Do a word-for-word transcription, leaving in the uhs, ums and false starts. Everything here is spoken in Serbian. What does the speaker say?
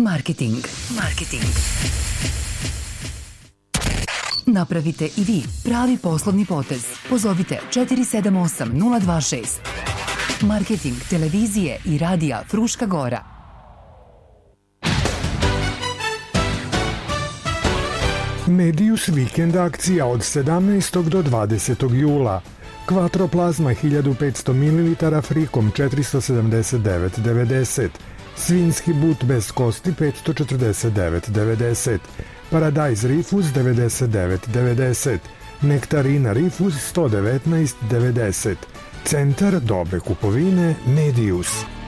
Marketing. Marketing. Napravite i vi pravi poslovni potez. Pozovite četiri sedam osam nula dva šest. Marketing televizije i radija Fruška Gora. Medius vikend akcija od sedamnaestog do dvadesetog jula. Quattro plazma hiljadu petsto mililitara frikom četiristo sedamdeset devet devedeset. Svinjski but bez kosti petsto četrdeset devet devedeset. Paradajz Rifus devedeset devet devedeset. Nektarina Rifus sto devetnaest devedeset. Centar dobre kupovine Medius.